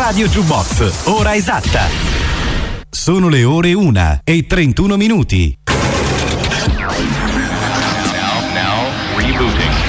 Radio Jukebox, ora esatta. Sono le ore 1:31. Now rebooting.